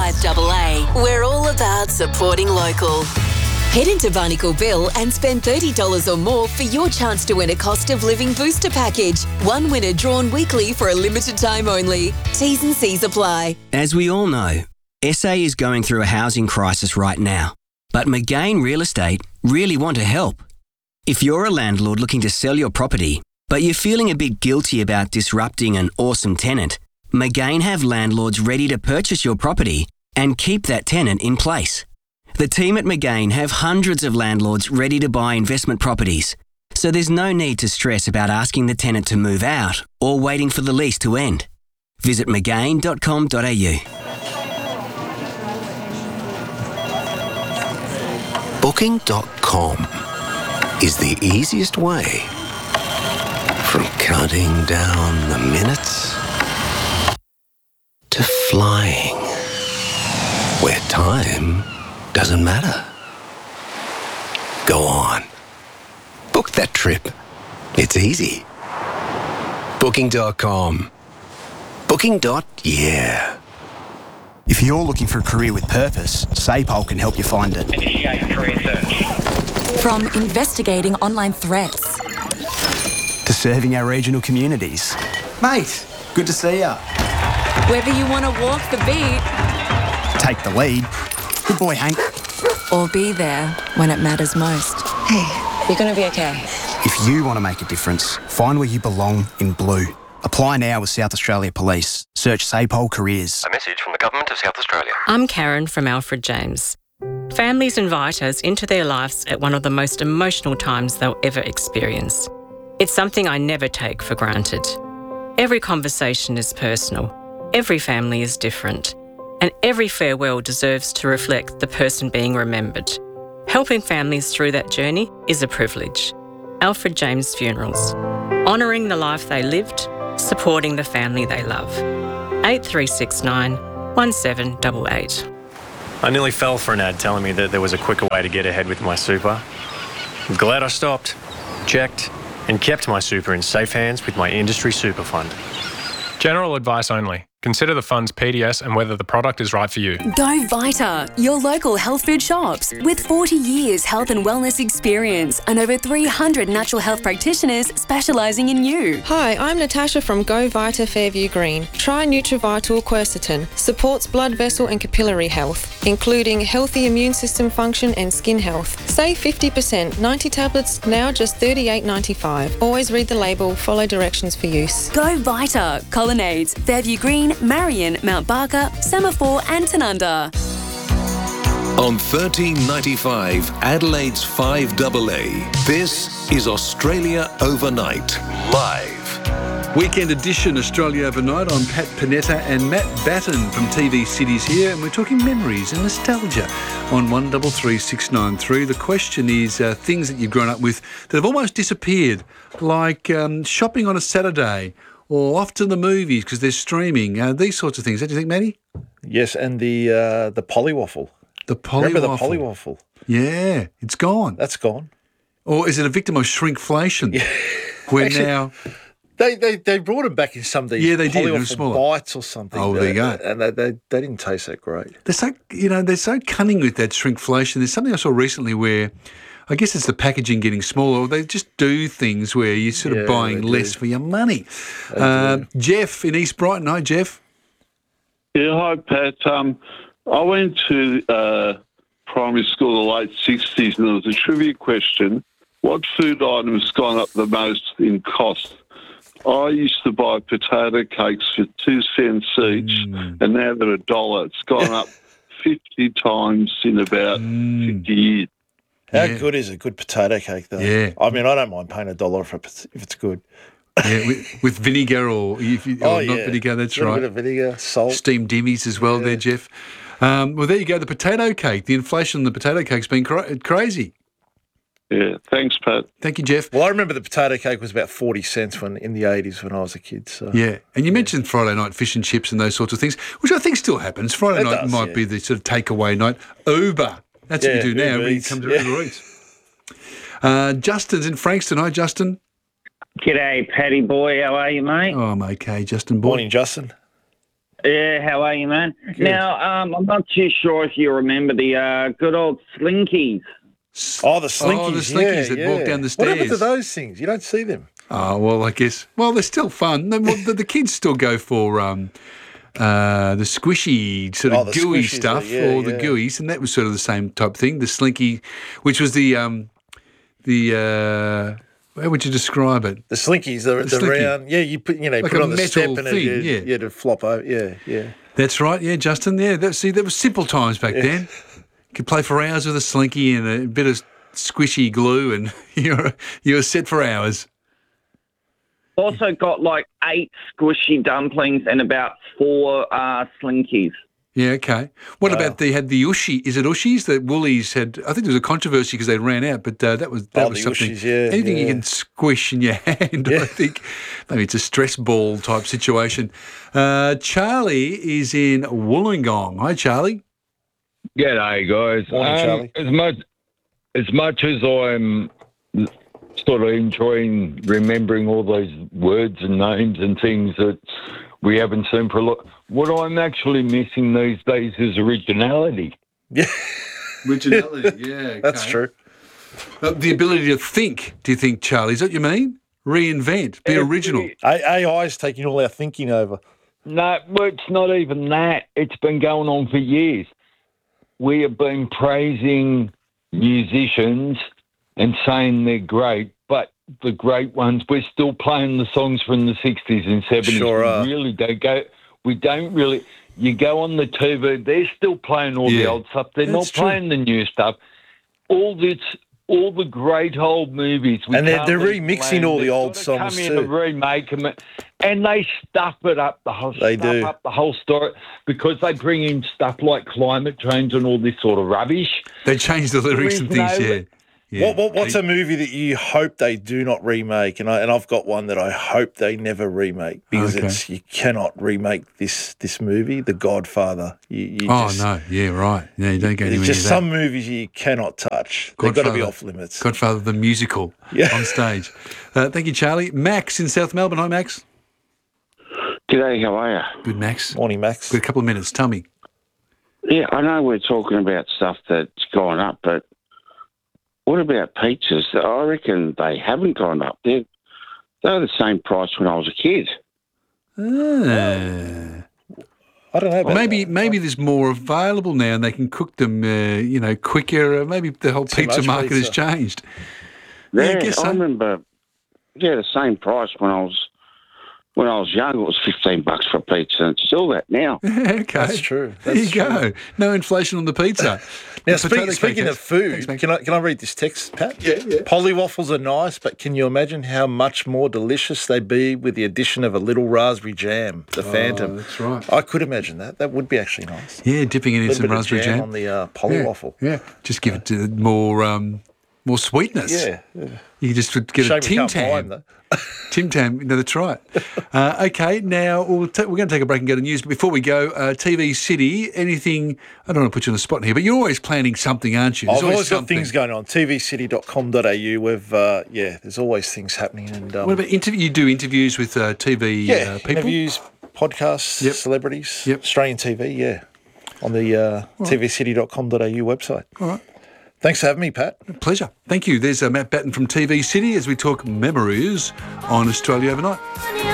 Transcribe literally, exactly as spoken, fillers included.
five A A. We're all about supporting local. Head into Barnacle Bill and spend thirty dollars or more for your chance to win a cost of living booster package. One winner drawn weekly for a limited time only. T's and C's apply. As we all know, S A is going through a housing crisis right now. But McGain Real Estate really want to help. If you're a landlord looking to sell your property, but you're feeling a bit guilty about disrupting an awesome tenant, McGain have landlords ready to purchase your property and keep that tenant in place. The team at McGain have hundreds of landlords ready to buy investment properties, so there's no need to stress about asking the tenant to move out or waiting for the lease to end. Visit mcgain dot com dot a u. Booking dot com is the easiest way from counting down the minutes to flying, where time doesn't matter. Go on. Book that trip. It's easy. Booking dot com. Booking. Yeah. If you're looking for a career with purpose, SAPOL can help you find it. Initiate career search. From investigating online threats To serving our regional communities. Mate, good to see ya. Whether you want to walk the beat, Take the lead. Good boy, Hank. or be there when it matters most. Hey, you're going to be okay. If you want to make a difference, find where you belong in blue. Apply now with South Australia Police. Search SAPOL Careers. A message from the Government of South Australia. I'm Karen from Alfred James. Families invite us into their lives at one of the most emotional times they'll ever experience. It's something I never take for granted. Every conversation is personal. Every family is different. And every farewell deserves to reflect the person being remembered. Helping families through that journey is a privilege. Alfred James Funerals. Honouring the life they lived, supporting the family they love. eight three six nine, one seven eight eight. I nearly fell for an ad telling me that there was a quicker way to get ahead with my super. I'm glad I stopped, checked, and kept my super in safe hands with my industry super fund. General advice only. Consider the fund's P D S and whether the product is right for you. Go Vita, your local health food shops. With forty years health and wellness experience and over three hundred natural health practitioners specialising in you. Hi, I'm Natasha from Go Vita Fairview Green. Try Nutrivital Quercetin. Supports blood vessel and capillary health, including healthy immune system function and skin health. Save fifty percent. ninety tablets, now just thirty-eight ninety-five. Always read the label, follow directions for use. Go Vita, Colonnades, Fairview Green, Marion, Mount Barker, Semaphore and Tanunda. On thirteen ninety-five, Adelaide's five A A, this is Australia Overnight, live. Weekend edition Australia Overnight. I'm Pat Panetta and Matt Batten from T V Cities here, and we're talking memories and nostalgia on one three three six nine three. The question is uh, things that you've grown up with that have almost disappeared, like um, shopping on a Saturday or off to the movies because they're streaming, uh, these sorts of things. What do you think, Matty? Yes, and the uh, the polywaffle. The polywaffle. Remember the polywaffle? Yeah, it's gone. That's gone. Or is it a victim of shrinkflation? Yeah. Where Actually, now... They, they they brought them back in some of these yeah, they did. polywaffle bites or something. Oh, there you go. And they, they, they didn't taste that great. They're so, you know, they're so cunning with that shrinkflation. There's something I saw recently where... I guess it's the packaging getting smaller, or they just do things where you're sort of Yeah, buying they less do. for your money. Uh, Jeff in East Brighton. Hi, Jeff. Yeah, hi, Pat. Um, I went to uh, primary school in the late sixties, and there was a trivia question. What food item has gone up the most in cost? I used to buy potato cakes for two cents each, mm. and now they're a dollar. It's gone up fifty times in about mm. fifty years. How Yeah. good is a good potato cake, though? Yeah. I mean, I don't mind paying a dollar if it's, if it's good. Yeah, with, with vinegar or, if you, Oh, or not yeah. vinegar, that's A little right. bit of vinegar, salt. Steamed dimmies as well there, Jeff. Um, well, there you go, the potato cake. The inflation on the potato cake's been cra- crazy. Yeah, thanks, Pat. Thank you, Jeff. Well, I remember the potato cake was about forty cents when in the eighties when I was a kid. So Yeah, and you mentioned Friday night fish and chips and those sorts of things, which I think still happens. Friday It night does, might yeah. be the sort of takeaway night. Uber. That's Yeah, what you do now. Uber When you Eats, come to yeah. Uber Eats. Uh, Justin's in Frankston. Hi, Justin. G'day, Paddy boy. How are you, mate? Oh, I'm okay, Justin boy. Morning, Justin. Yeah, how are you, man? Good. Now, um, I'm not too sure if you remember the uh, good old Slinkies. Oh, the Slinkies. Oh, the Slinkies yeah, that yeah. walk down the stairs. What happened to those things? You don't see them. Oh, well, I guess. Well, they're still fun. The, the, the kids still go for um, uh, the squishy, sort of oh, gooey squishies, stuff, yeah, or the yeah. gooeys, and that was sort of the same type thing. The Slinky, which was the. Um, the uh, how would you describe it? The Slinkies, the, the, the round. Yeah, you put, you know, like put a on the metal step and thing, it, yeah. yeah, to flop over. Yeah, yeah. That's right, yeah, Justin. Yeah, that, see, that was simple times back Yeah. then. You could play for hours with a Slinky and a bit of squishy glue, and you're you're set for hours. Also got like eight squishy dumplings and about four uh, Slinkies. Yeah, okay. What Wow. about they had the Ushi? Is it Ushis that Woolies had? I think there was a controversy because they ran out, but uh, that was that Oh, was the something. Ushis, yeah, anything you yeah. can squish in your hand, Yeah. I think. Maybe it's a stress ball type situation. Uh, Charlie is in Wollongong. Hi, Charlie. G'day, guys. Morning, Um, Charlie. As much as much as I'm sort of enjoying remembering all those words and names and things that we haven't seen for a lot, what I'm actually missing these days is originality. Yeah. Originality, yeah. Okay. That's true. Uh, the ability to think, do you think, Charlie? Is that what you mean? Reinvent, be original. A I is taking all our thinking over. No, well, it's not even that. It's been going on for years. We have been praising musicians and saying they're great, but the great ones, we're still playing the songs from the sixties and seventies. Sure we are. really don't go. We don't really. You go on the T V, they're still playing all Yeah, the old stuff. They're that's not true. playing the new stuff. All this, all the great old movies. We And they're- can't they're leave remixing alone. all the They've old gotta songs come in too. and remake them, and they stuff it up the whole. They stuff do. up the whole story because they bring in stuff like climate change and all this sort of rubbish. They changed the lyrics and There is things, no- yeah. yeah. What, what what's a movie that you hope they do not remake? And I and I've got one that I hope they never remake because Okay. it's you cannot remake this this movie, The Godfather. You, you Oh, just, no, yeah, right. Yeah, you don't go There's anywhere just near that. some movies you cannot touch. They've got to be Godfather. off limits. Godfather the musical Yeah. on stage. Uh, thank you, Charlie. Max in South Melbourne. Hi, Max. G'day, how are you? Good, Max. Morning, Max. Got a couple of minutes. Tell me. Yeah, I know we're talking about stuff that's gone up, but what about pizzas? I reckon they haven't gone up. They're, they're the same price when I was a kid. Ah. I don't know about maybe maybe there's more available now, and they can cook them, uh, you know, quicker. Uh, maybe the whole Too pizza much market has pizza. changed. Yeah, Yeah, I guess so. remember. Yeah, the same price when I was when I was young. It was fifteen bucks for a pizza, and it's still that now. okay, That's true. There That's you true. go. No inflation on the pizza. Now, The speak, potato speaking cake of has- food, Thanks, mate. can I can I read this text, Pat? Yeah, yeah. Polly waffles are nice, but can you imagine how much more delicious they'd be with the addition of a little raspberry jam, the Phantom? Oh, that's right. I could imagine that. That would be actually nice. Yeah, dipping it A in little some bit of raspberry jam, jam. on the uh, Polly yeah. waffle. Yeah, just give it uh, more um, more sweetness. Yeah, yeah. You can just get Shame a we Tim can't buy 'em, Tam. though. Tim Tam, no, that's right. Uh, okay, now we'll ta- we're going to take a break and go to news. But before we go, uh, T V City, anything, I don't want to put you on the spot here, but you're always planning something, aren't you? There's I've always got something. things going on. T V city dot com dot a u. We've, uh, yeah, there's always things happening. And um, What about interview? You do interviews with uh, T V yeah, uh, people? interviews, podcasts, Yep. celebrities, Yep. Australian T V, yeah, on the uh, T V city dot com dot a u website. All right. Thanks for having me, Pat. Pleasure. Thank you. There's uh, Matt Batten from T V City as we talk memories on Australia Overnight.